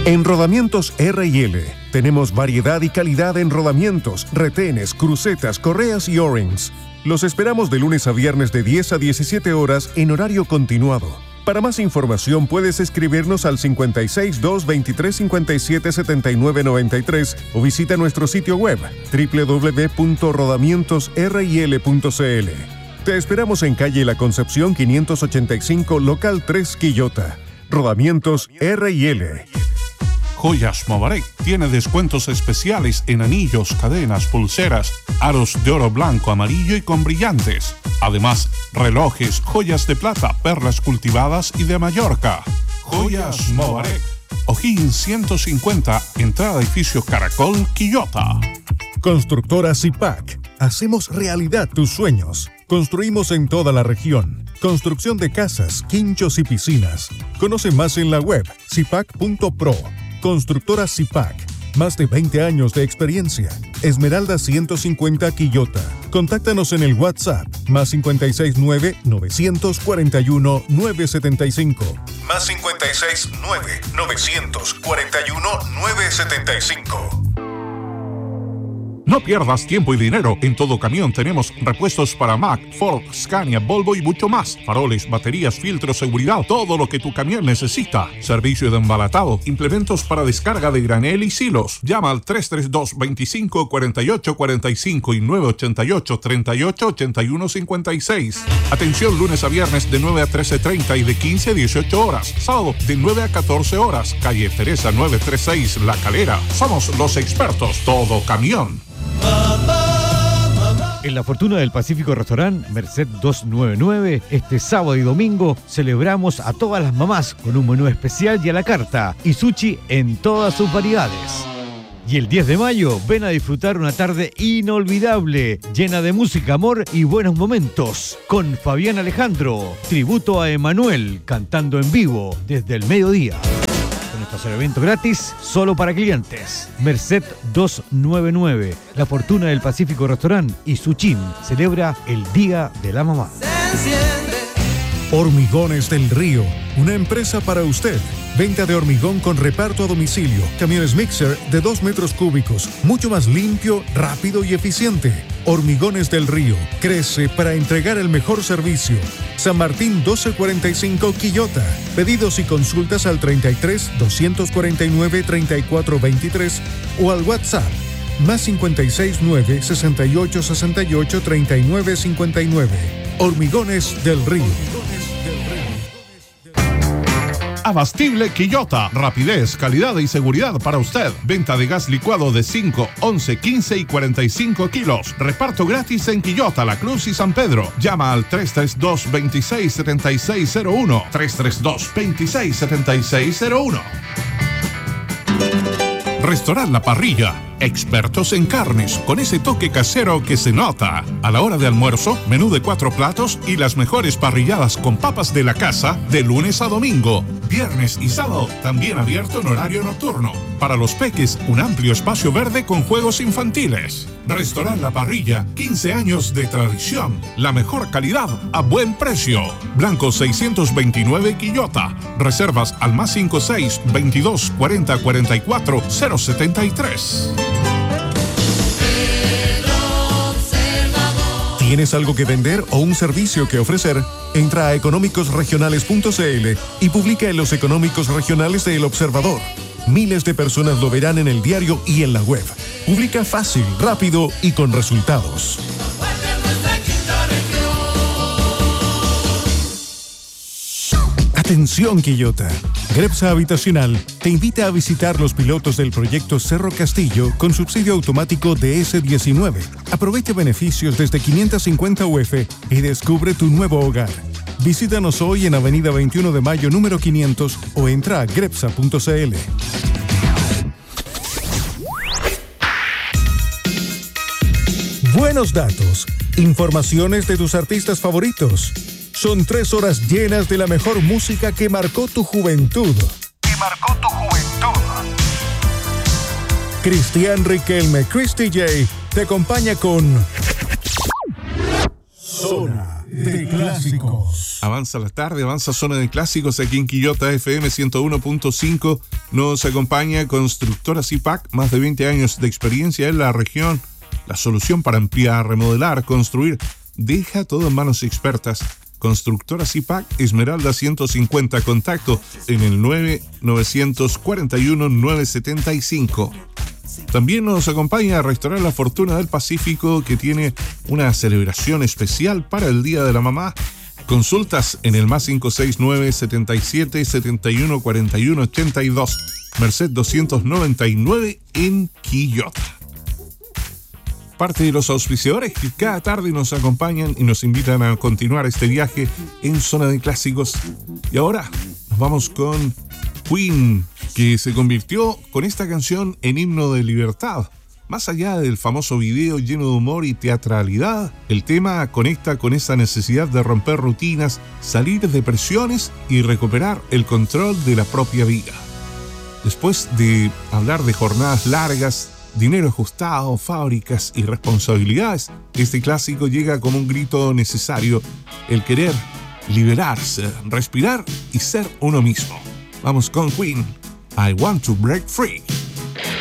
En Rodamientos R&L tenemos variedad y calidad en rodamientos, retenes, crucetas, correas y O-rings. Los esperamos de lunes a viernes de 10 a 17 horas en horario continuado. Para más información puedes escribirnos al 562-2357-7993 o visita nuestro sitio web www.rodamientosril.cl. Te esperamos en calle La Concepción 585, local 3, Quillota. Rodamientos R&L. Joyas Mobarek tiene descuentos especiales en anillos, cadenas, pulseras, aros de oro blanco, amarillo y con brillantes. Además, relojes, joyas de plata, perlas cultivadas y de Mallorca. Joyas Mobarek. O'Higgins 150, entrada edificio Caracol, Quillota. Constructora Zipac. Hacemos realidad tus sueños. Construimos en toda la región. Construcción de casas, quinchos y piscinas. Conoce más en la web zipac.pro. Constructora Zipac. Más de 20 años de experiencia. Esmeralda 150 Quillota. Contáctanos en el WhatsApp +569-941-975. +569-941-975. No pierdas tiempo y dinero. En Todo Camión tenemos repuestos para Mack, Ford, Scania, Volvo y mucho más. Faroles, baterías, filtros, seguridad, todo lo que tu camión necesita. Servicio de embalatado, implementos para descarga de granel y silos. Llama al 332-25-4845 y 988-388156. Atención lunes a viernes de 9 a 13:30 y de 15 a 18 horas. Sábado de 9 a 14 horas. Calle Teresa 936, La Calera. Somos los expertos Todo Camión. En la Fortuna del Pacífico Restaurant Merced 299, este sábado y domingo celebramos a todas las mamás con un menú especial y a la carta y sushi en todas sus variedades. Y el 10 de mayo ven a disfrutar una tarde inolvidable, llena de música, amor y buenos momentos, con Fabián Alejandro, tributo a Emanuel, cantando en vivo desde el mediodía. Nuestro evento gratis solo para clientes. Merced 299, la Fortuna del Pacífico Restaurant y Suchin celebra el Día de la Mamá. Hormigones del Río, una empresa para usted. Venta de hormigón con reparto a domicilio, camiones mixer de 2 metros cúbicos, mucho más limpio, rápido y eficiente. Hormigones del Río, crece para entregar el mejor servicio. San Martín 1245 Quillota. Pedidos y consultas al 33 249 3423 o al WhatsApp +569 68 68 39 59. Hormigones del Río. Abastible Quillota. Rapidez, calidad y seguridad para usted. Venta de gas licuado de 5, 11, 15 y 45 kilos. Reparto gratis en Quillota, La Cruz y San Pedro. Llama al 332-267601. 332-267601. Restaurant La Parrilla. Expertos en carnes, con ese toque casero que se nota. A la hora de almuerzo, menú de 4 platos y las mejores parrilladas con papas de la casa de lunes a domingo. Viernes y sábado, también abierto en horario nocturno. Para los peques, un amplio espacio verde con juegos infantiles. Restaurant La Parrilla, 15 años de tradición. La mejor calidad a buen precio. Blanco 629 Quillota. Reservas al +56 22 40 44 073. ¿Tienes algo que vender o un servicio que ofrecer? Entra a económicosregionales.cl y publica en los Económicos Regionales de El Observador. Miles de personas lo verán en el diario y en la web. Publica fácil, rápido y con resultados. Atención Quillota. Grepsa Habitacional te invita a visitar los pilotos del proyecto Cerro Castillo con subsidio automático de S19. Aprovecha beneficios desde 550 UF y descubre tu nuevo hogar. Visítanos hoy en Avenida 21 de Mayo número 500 o entra a grepsa.cl. Buenos datos, informaciones de tus artistas favoritos. Son 3 horas llenas de la mejor música que marcó tu juventud. Cristian Riquelme, Chris DJ, te acompaña con Zona de Clásicos. Avanza la tarde, avanza Zona de Clásicos aquí en Quillota FM 101.5. Nos acompaña Constructora Zipac, más de 20 años de experiencia en la región. La solución para ampliar, remodelar, construir. Deja todo en manos expertas. Constructora Zipac, Esmeralda 150. Contacto en el 941-975. También nos acompaña a Restaurar La Fortuna del Pacífico, que tiene una celebración especial para el Día de la Mamá. Consultas en el +569 77 71 41 82, Merced 299 en Quillota. Parte de los auspiciadores que cada tarde nos acompañan y nos invitan a continuar este viaje en Zona de Clásicos. Y ahora nos vamos con Queen, que se convirtió con esta canción en himno de libertad. Más allá del famoso video lleno de humor y teatralidad, el tema conecta con esa necesidad de romper rutinas, salir de presiones y recuperar el control de la propia vida. Después de hablar de jornadas largas, dinero ajustado, fábricas y responsabilidades, este clásico llega como un grito necesario: el querer liberarse, respirar y ser uno mismo. Vamos con Queen, I Want to Break Free.